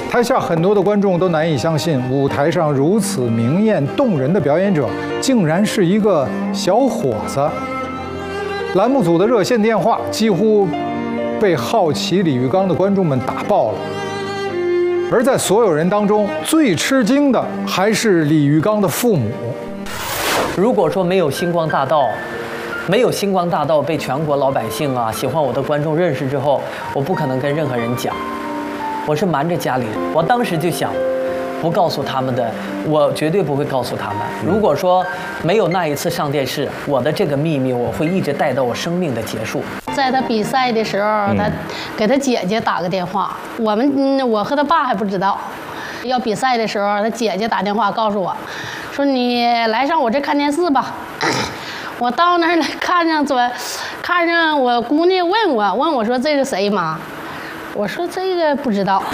台下很多的观众都难以相信，舞台上如此明艳动人的表演者，竟然是一个小伙子。栏目组的热线电话几乎被好奇李玉刚的观众们打爆了。而在所有人当中，最吃惊的还是李玉刚的父母。 如果说没有星光大道，没有星光大道被全国老百姓啊喜欢我的观众认识之后，我不可能跟任何人讲。我是瞒着家里人，我当时就想，不告诉他们的，我绝对不会告诉他们。如果说没有那一次上电视，我的这个秘密我会一直带到我生命的结束。 在他比赛的时候，他给他姐姐打个电话，我和他爸还不知道。要比赛的时候，他姐姐打电话告诉我，说你来上我这看电视吧。我到那儿来看上我姑娘问我说这是谁妈？我说这个不知道。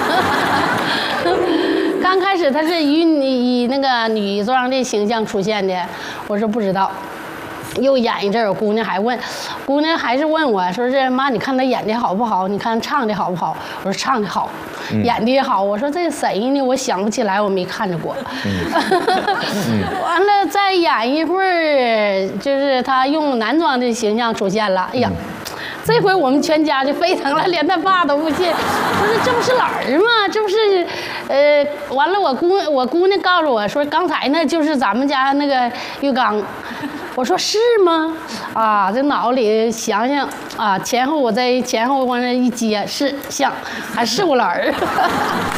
刚开始他是以那个女装的形象出现的，我说不知道。又演一阵儿，我姑娘还是问我说是妈，你看他演的好不好？你看唱的好不好？我说唱的好，演的也好。我说这谁呢？我想不起来，我没看着过。完了再演一会儿，就是他用男装的形象出现了。哎呀！这回我们全家就沸腾了，连他爸都不信，说这不是老儿吗？这不是，完了我姑娘告诉我说，刚才那就是咱们家那个玉刚。我说是吗？啊，这脑里想想啊，前后往那一接，是像，还是我老儿。